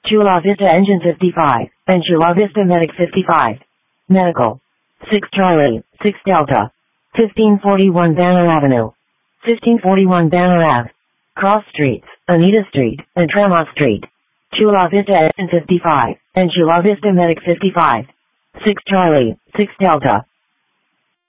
Chula Vista Engine 55, and Chula Vista Medic 55. Medical. 6 Charlie, 6 Delta. 1541 Banner Avenue. 1541 Banner Ave. Cross Streets, Anita Street, and Tremont Street. Chula Vista Engine 55, and Chula Vista Medic 55. 6 Charlie, 6 Delta.